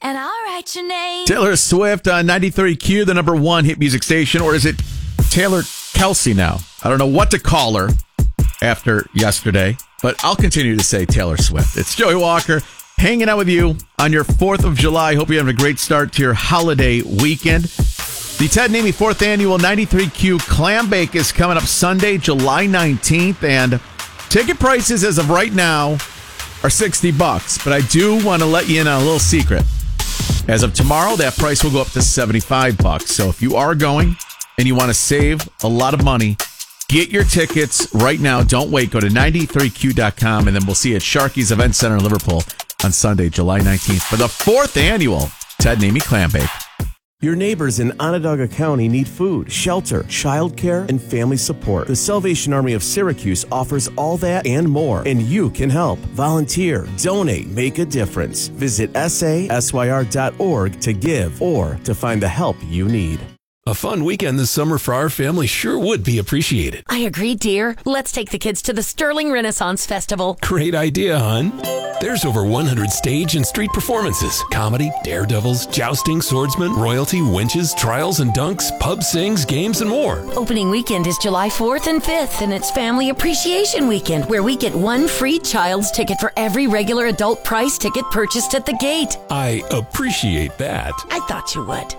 and I'll write your name. Taylor Swift on 93Q, the number one hit music station, or is it Taylor Kelsey now? I don't know what to call her after yesterday, but I'll continue to say Taylor Swift. It's Joey Walker hanging out with you on your 4th of July. Hope you have a great start to your holiday weekend. The Ted and Amy 4th annual 93Q Clam Bake is coming up Sunday, July 19th, and ticket prices as of right now are $60, but I do want to let you in on a little secret. As of tomorrow, that price will go up to $75. So if you are going and you want to save a lot of money, get your tickets right now. Don't wait. Go to 93q.com, and then we'll see you at Sharky's Event Center in Liverpool on Sunday, July 19th for the 4th annual Ted and Amy Clam Bake. Your neighbors in Onondaga County need food, shelter, childcare, and family support. The Salvation Army of Syracuse offers all that and more, and you can help. Volunteer, donate, make a difference. Visit sasyr.org to give or to find the help you need. A fun weekend this summer for our family sure would be appreciated. I agree, dear. Let's take the kids to the Sterling Renaissance Festival. Great idea, hon. There's over 100 stage and street performances. Comedy, daredevils, jousting, swordsmen, royalty, winches, trials and dunks, pub sings, games, and more. Opening weekend is July 4th and 5th, and it's Family Appreciation Weekend, where we get one free child's ticket for every regular adult price ticket purchased at the gate. I appreciate that. I thought you would.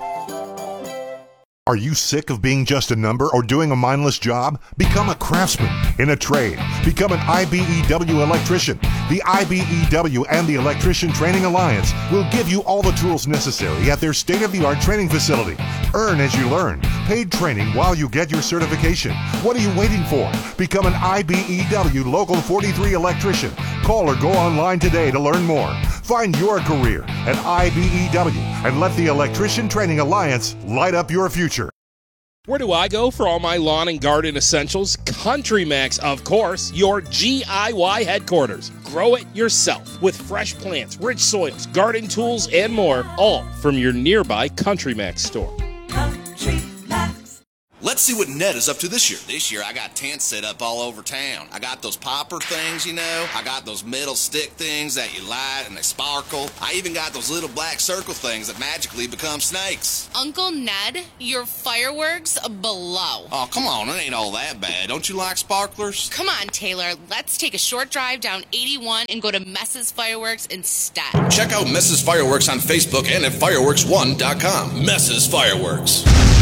Are you sick of being just a number or doing a mindless job? Become a craftsman in a trade. Become an IBEW electrician. The IBEW and the Electrician Training Alliance will give you all the tools necessary at their state-of-the-art training facility. Earn as you learn. Paid training while you get your certification. What are you waiting for? Become an IBEW Local 43 electrician. Call or go online today to learn more. Find your career at IBEW and let the Electrician Training Alliance light up your future. Where do I go for all my lawn and garden essentials? Country Max, of course, your GIY headquarters. Grow it yourself with fresh plants, rich soils, garden tools, and more, all from your nearby Country Max store. Country Max. Let's see what Ned is up to this year. This year, I got tents set up all over town. I got those popper things, you know. I got those metal stick things that you light and they sparkle. I even got those little black circle things that magically become snakes. Uncle Ned, your fireworks blow. Oh, come on, it ain't all that bad. Don't you like sparklers? Come on, Taylor. Let's take a short drive down 81 and go to Mess's Fireworks instead. Check out Mess's Fireworks on Facebook and at fireworks1.com. Mess's Fireworks.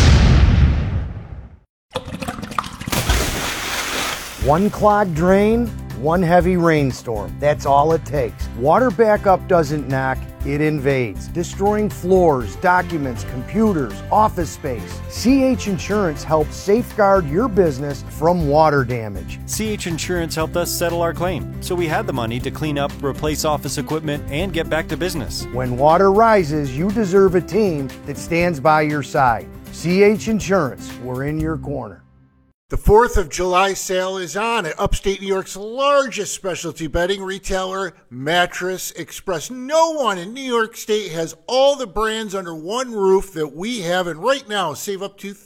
One clogged drain, one heavy rainstorm. That's all it takes. Water backup doesn't knock, it invades, destroying floors, documents, computers, office space. CH Insurance helps safeguard your business from water damage. CH Insurance helped us settle our claim, so we had the money to clean up, replace office equipment, and get back to business. When water rises, you deserve a team that stands by your side. CH Insurance, we're in your corner. The 4th of July sale is on at upstate New York's largest specialty bedding retailer, Mattress Express. No one in New York State has all the brands under one roof that we have, and right now save up to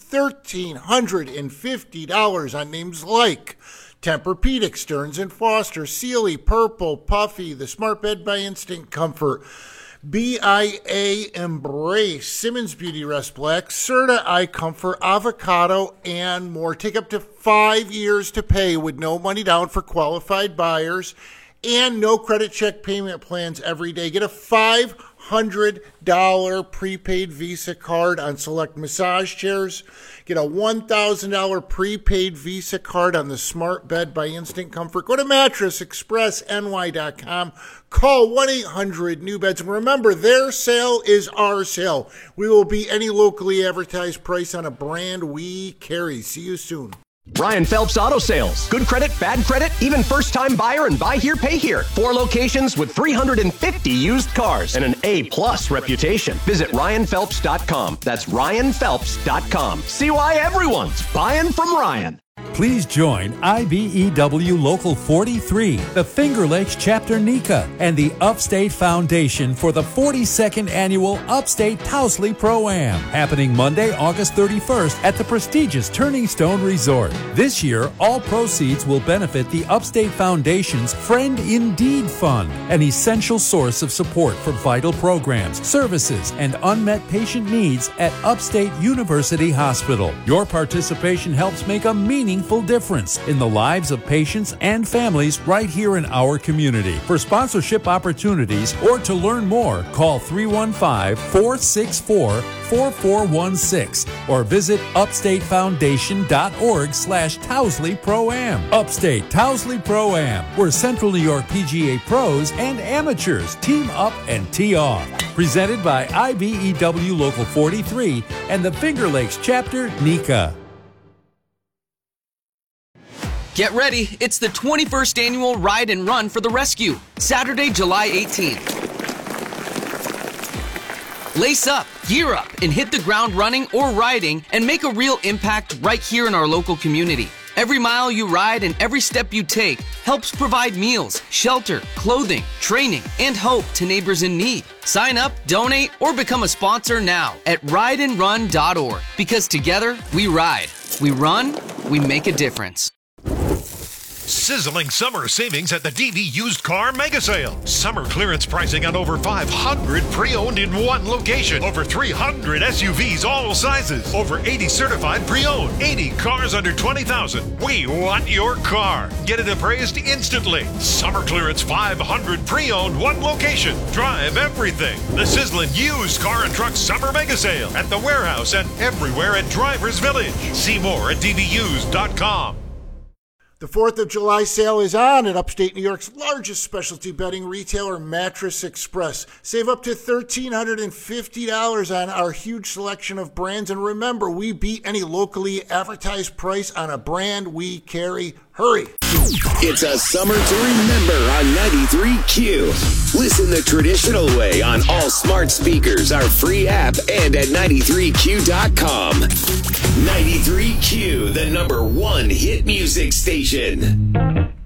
$1,350 on names like Tempur-Pedic, Stearns & Foster, Sealy, Purple, Puffy, the Smart Bed by Instinct Comfort, BIA Embrace, Simmons Beauty Rest Black, Serta Eye Comfort, Avocado, and more. Take up to 5 years to pay with no money down for qualified buyers and no credit check payment plans every day. Get a $500 prepaid Visa card on select massage chairs. Get a $1,000 prepaid Visa card on the Smart Bed by Instinct Comfort. Go to mattressexpressny.com. Call 1-800-NEW-BEDS. And remember, their sale is our sale. We will beat any locally advertised price on a brand we carry. See you soon. Ryan Phelps Auto Sales. Good credit, bad credit, even first-time buyer and buy here, pay here. 4 locations with 350 used cars and an A-plus reputation. Visit RyanPhelps.com. That's RyanPhelps.com. See why everyone's buying from Ryan. Please join IBEW Local 43, the Finger Lakes Chapter NECA, and the Upstate Foundation for the 42nd Annual Upstate Towsley Pro-Am, happening Monday, August 31st at the prestigious Turning Stone Resort. This year, all proceeds will benefit the Upstate Foundation's Friend Indeed Fund, an essential source of support for vital programs, services, and unmet patient needs at Upstate University Hospital. Your participation helps make a meaningful difference in the lives of patients and families right here in our community. For sponsorship opportunities or to learn more, call 315-464-4416 or visit upstatefoundation.org/Towsley Pro-Am. Upstate Towsley Pro-Am, where Central New York PGA pros and amateurs team up and tee off. Presented by IBEW Local 43 and the Finger Lakes Chapter NECA. Get ready, it's the 21st annual Ride and Run for the Rescue, Saturday, July 18th. Lace up, gear up, and hit the ground running or riding and make a real impact right here in our local community. Every mile you ride and every step you take helps provide meals, shelter, clothing, training, and hope to neighbors in need. Sign up, donate, or become a sponsor now at rideandrun.org, because together we ride, we run, we make a difference. Sizzling summer savings at the DV Used Car Mega Sale. Summer clearance pricing on over 500 pre-owned in one location. Over 300 SUVs, all sizes. Over 80 certified pre-owned. 80 cars under $20,000. We want your car. Get it appraised instantly. Summer clearance 500 pre-owned, one location. Drive everything. The sizzling Used Car and Truck Summer Mega Sale at the warehouse and everywhere at Drivers Village. See more at dvused.com. The 4th of July sale is on at upstate New York's largest specialty bedding retailer, Mattress Express. Save up to $1,350 on our huge selection of brands. And remember, we beat any locally advertised price on a brand we carry. Hurry. It's a summer to remember on 93Q. Listen the traditional way on all smart speakers, our free app, and at 93Q.com. 93Q, the #1 hit music station.